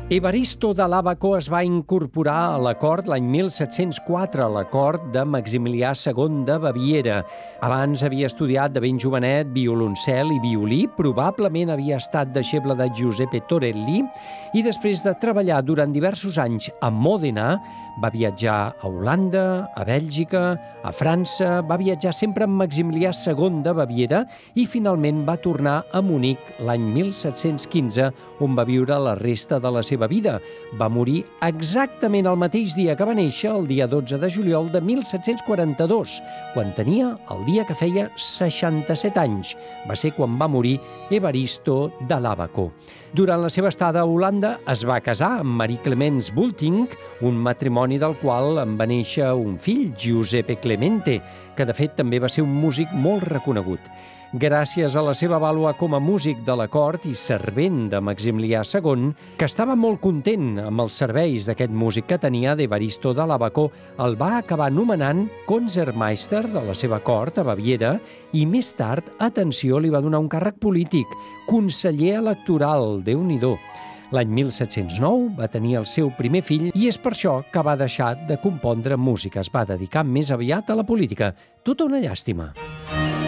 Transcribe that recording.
Evaristo de l'Àbaco es va incorporar a la cort l'any 1704, a la cort de Maximilià II de Baviera. Abans havia estudiat de ben jovenet violoncel i violí, probablement havia estat deixeble de Giuseppe Torelli i després de treballar durant diversos anys a Mòdena, va viatjar a Holanda, a Bèlgica, a França, va viatjar sempre amb Maximilià II de Baviera i finalment va tornar a Munic l'any 1715, on va viure la resta de la seva vida. Va morir exactament el mateix dia que va néixer, el dia 12 de juliol de 1742, quan tenia el dia que feia 67 anys. Va ser quan va morir Evaristo de l'Àbaco. Durant la seva estada a Holanda es va casar amb Marie Clemence Bultink, un matrimoni del qual en va néixer un fill, Giuseppe Clemente, que de fet també va ser un músic molt reconegut. Gràcies a la seva vàlua com a músic de la cort i servent de Maximilià II, que estava molt content amb els serveis d'aquest músic que tenia d'Evaristo de l'Àbaco, el va acabar nomenant Konzertmeister de la seva cort a Baviera i més tard, atenció, li va donar un càrrec polític, conseller electoral, Déu-n'hi-do. L'any 1709 va tenir el seu primer fill i és per això que va deixar de compondre música. Es va dedicar més aviat a la política. Tota una llàstima.